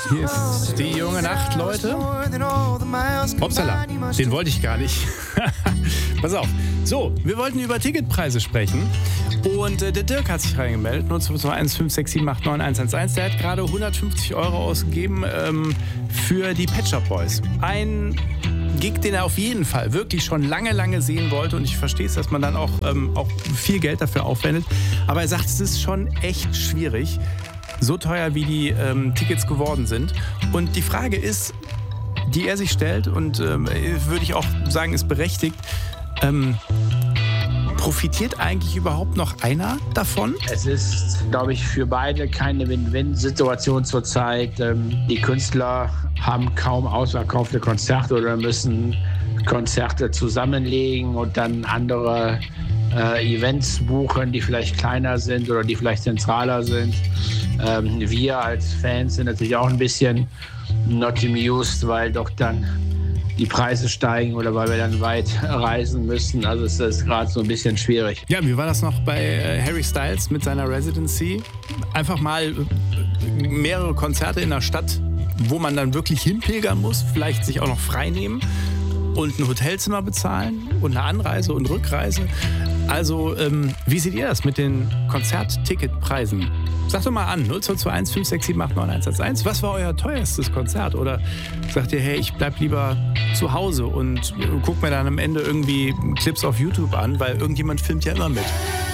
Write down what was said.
Hier ist die junge Nacht, Leute. Upsala, den wollte ich gar nicht. Pass auf. So, wir wollten über Ticketpreise sprechen. Und der Dirk hat sich reingemeldet. 0221 567 89111. Der hat gerade 150 € ausgegeben für die Pet Shop Boys. Ein Gig, den er auf jeden Fall wirklich schon lange sehen wollte. Und ich verstehe es, dass man dann auch viel Geld dafür aufwendet. Aber er sagt, es ist schon echt schwierig. So teuer, wie die Tickets geworden sind. Und die Frage ist, die er sich stellt, und würde ich auch sagen, ist berechtigt, profitiert eigentlich überhaupt noch einer davon? Es ist, glaube ich, für beide keine Win-Win-Situation zurzeit. Die Künstler haben kaum ausverkaufte Konzerte oder müssen Konzerte zusammenlegen und dann andere Events buchen, die vielleicht kleiner sind oder die vielleicht zentraler sind. Wir als Fans sind natürlich auch ein bisschen not amused, weil doch dann die Preise steigen oder weil wir dann weit reisen müssen. Also es ist gerade so ein bisschen schwierig. Ja, wie war das noch bei Harry Styles mit seiner Residency? Einfach mal mehrere Konzerte in der Stadt, wo man dann wirklich hinpilgern muss, vielleicht sich auch noch frei nehmen und ein Hotelzimmer bezahlen und eine Anreise und Rückreise. Also, wie seht ihr das mit den Konzertticketpreisen? Sagt doch mal an, 0221 567 89111. Was war euer teuerstes Konzert? Oder sagt ihr, hey, ich bleib lieber zu Hause und guck mir dann am Ende irgendwie Clips auf YouTube an, weil irgendjemand filmt ja immer mit.